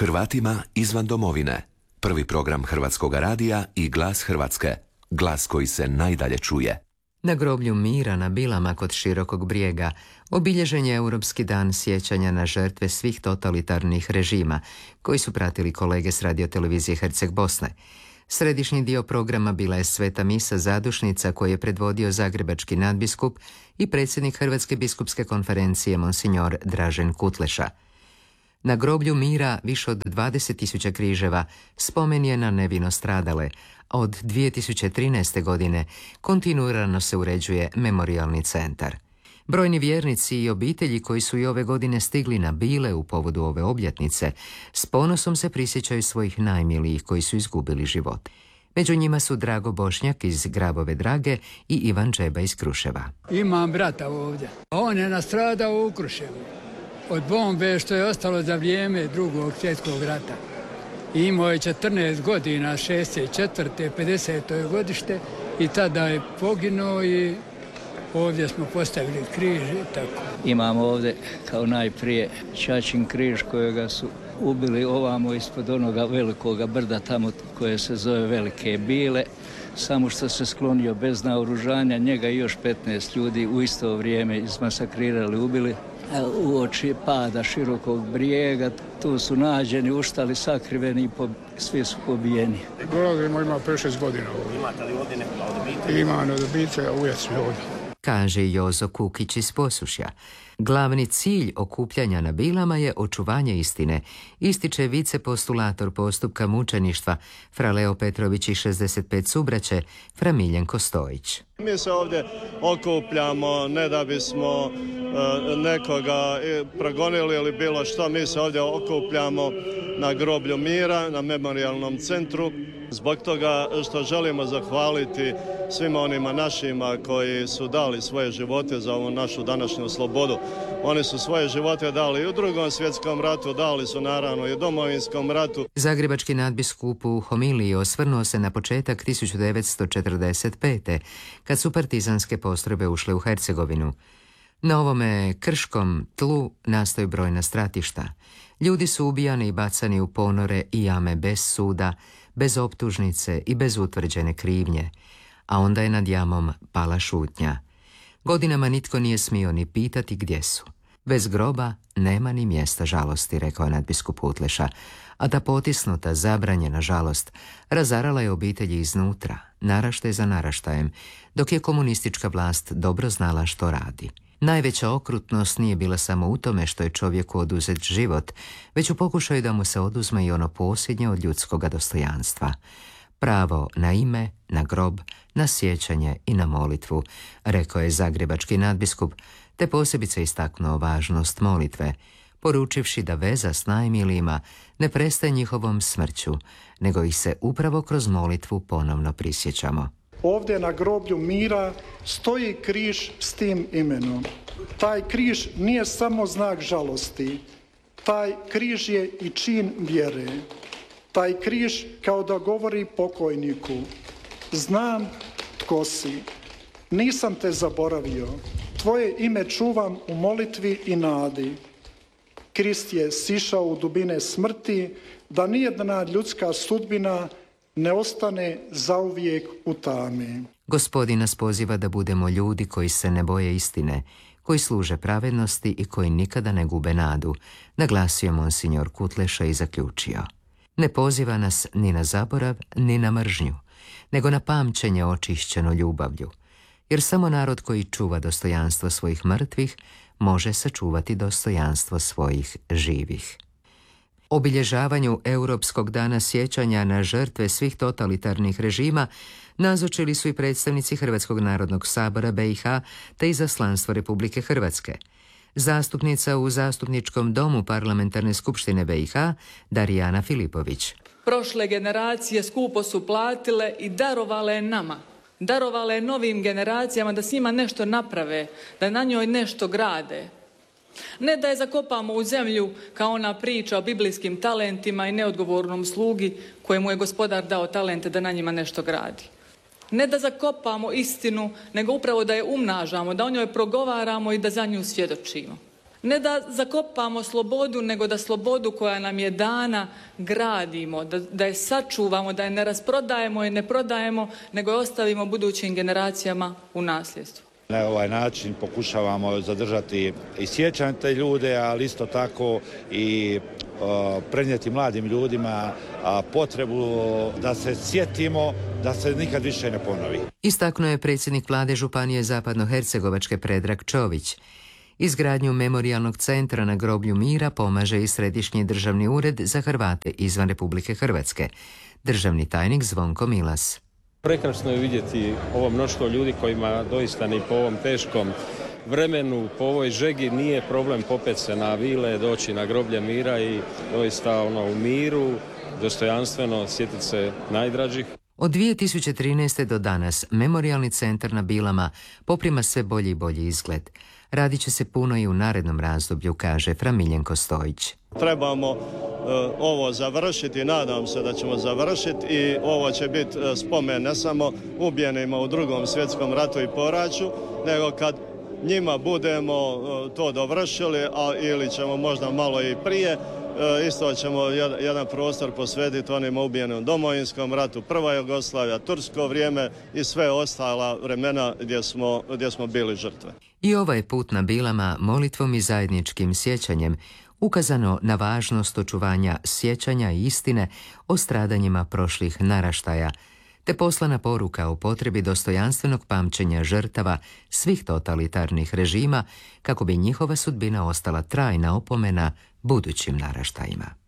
Hrvatima izvan domovine. Prvi program Hrvatskog radija i Glas Hrvatske. Glas koji se najdalje čuje. Na groblju mira na Bilama kod Širokog Brijega obilježen je Europski dan sjećanja na žrtve svih totalitarnih režima koji su pratili kolege s radiotelevizije Herceg Bosne. Središnji dio programa bila je sveta misa zadušnica koju je predvodio zagrebački nadbiskup i predsjednik Hrvatske biskupske konferencije monsignor Dražen Kutleša. Na groblju mira više od 20.000 križeva spomen je na nevino stradale, a od 2013. godine kontinuirano se uređuje memorijalni centar. Brojni vjernici i obitelji koji su i ove godine stigli na Bile u povodu ove obljetnice, s ponosom se prisjećaju svojih najmilijih koji su izgubili život. Među njima su Drago Bošnjak iz Grabove Drage i Ivan Džeba iz Kruševa. Imam brata ovdje. On je nastradao u Kruševu od bombe što je ostalo za vrijeme Drugog svjetskog rata. Imao je 14 godina, 64. 50. godište i tada je poginuo i ovdje smo postavili križ i tako. Imamo ovdje kao najprije ćaćin križ kojega su ubili ovamo ispod onoga velikoga brda tamo koje se zove Velike Bile. Samo što se sklonio bez naoružanja, njega i još 15 ljudi u isto vrijeme izmasakrirali, ubili. Uoči pada Širokog Brijega, tu su nađeni, uštali, sakriveni i svi su pobijeni. Dolazimo, ima 5-6 godina ovdje. Imate li ovdje nekoga od obitelji? Imam od obitelji, uvijek su ovdje. Kaže Jozo Kukić iz Posušja. Glavni cilj okupljanja na Bilama je očuvanje istine, ističe vicepostulator postupka mučeništva fra Leo Petrović i 65 subraće fra Miljenko Stojić. Mi se ovdje okupljamo ne da bismo nekoga progonili ili bilo što, mi se ovdje okupljamo na groblju mira, na memorijalnom centru, zbog toga što želimo zahvaliti svima onima našima koji su dali svoje živote za ovu našu današnju slobodu. Oni su svoje živote dali i u Drugom svjetskom ratu, dali su naravno i u Domovinskom ratu. Zagrebački nadbiskup u homiliji osvrnuo se na početak 1945. kad su partizanske postrojbe ušle u Hercegovinu. Na ovome krškom tlu nastaju brojna stratišta. Ljudi su ubijani i bacani u ponore i jame bez suda, bez optužnice i bez utvrđene krivnje, a onda je nad jamom pala šutnja. Godinama nitko nije smio ni pitati gdje su. Bez groba nema ni mjesta žalosti, rekao je nadbiskup Kutleša, a ta potisnuta, zabranjena žalost razarala je obitelji iznutra, naraštaj za naraštajem, dok je komunistička vlast dobro znala što radi. Najveća okrutnost nije bila samo u tome što je čovjeku oduzet život, već u pokušaju da mu se oduzme i ono posljednje od ljudskoga dostojanstva. Pravo na ime, na grob, na sjećanje i na molitvu, rekao je zagrebački nadbiskup, te posebice istaknuo važnost molitve, poručivši da veza s najmilijima ne prestaje njihovom smrću, nego ih se upravo kroz molitvu ponovno prisjećamo. Ovdje na groblju mira stoji križ s tim imenom. Taj križ nije samo znak žalosti, taj križ je i čin vjere. Taj križ kao da govori pokojniku: znam tko si, nisam te zaboravio, tvoje ime čuvam u molitvi i nadi. Krist je sišao u dubine smrti, da nijedna ljudska sudbina ne ostane zauvijek u tami. Gospodin nas poziva da budemo ljudi koji se ne boje istine, koji služe pravednosti i koji nikada ne gube nadu, naglasio monsignor Kutleša i zaključio. Ne poziva nas ni na zaborav, ni na mržnju, nego na pamćenje očišćeno ljubavlju, jer samo narod koji čuva dostojanstvo svojih mrtvih može sačuvati dostojanstvo svojih živih. Obilježavanju Europskog dana sjećanja na žrtve svih totalitarnih režima nazočili su i predstavnici Hrvatskog narodnog sabora BiH te izaslanstvo Republike Hrvatske. Zastupnica u Zastupničkom domu Parlamentarne skupštine BiH Darijana Filipović. Prošle generacije skupo su platile i darovale nama. Darovale novim generacijama da s njima nešto naprave, da na njoj nešto grade. Ne da je zakopamo u zemlju kao ona priča o biblijskim talentima i neodgovornom slugi kojemu je gospodar dao talente da na njima nešto gradi. Ne da zakopamo istinu, nego upravo da je umnažamo, da o njoj progovaramo i da za nju svjedočimo. Ne da zakopamo slobodu, nego da slobodu koja nam je dana gradimo, da je sačuvamo, da je ne rasprodajemo i ne prodajemo, nego je ostavimo budućim generacijama u nasljedstvo. Na ovaj način pokušavamo zadržati i sjećanje te ljude, ali isto tako i prenijeti mladim ljudima potrebu da se sjetimo da se nikad više ne ponovi. Istaknuo je predsjednik vlade Županije Zapadnohercegovačke Predrag Čović. Izgradnju memorijalnog centra na groblju mira pomaže i Središnji državni ured za Hrvate izvan Republike Hrvatske. Državni tajnik Zvonko Milas. Prekrasno je vidjeti ovo mnoštvo ljudi kojima doista ni po ovom teškom vremenu, po ovoj žegi nije problem popet se na vile, doći na groblje mira i doista u miru, dostojanstveno sjetiti se najdražih. Od 2013. do danas Memorijalni centar na Bilama poprima sve bolji i bolji izgled. Radit će se puno i u narednom razdoblju, kaže Fra Miljenko Stojić. Trebamo ovo završiti, nadam se da ćemo završiti i ovo će biti spomen ne samo ubijenima u Drugom svjetskom ratu i poraću, nego kad njima budemo to dovršili, ili ćemo možda malo i prije, isto ćemo jedan prostor posvetiti onima ubijenim u Domovinskom ratu, Prva Jugoslavija, tursko vrijeme i sve ostala vremena gdje smo bili žrtve. I ovaj put na Bilama molitvom i zajedničkim sjećanjem ukazano na važnost očuvanja sjećanja i istine o stradanjima prošlih naraštaja, te poslana poruka o potrebi dostojanstvenog pamćenja žrtava svih totalitarnih režima kako bi njihova sudbina ostala trajna opomena budućim naraštajima.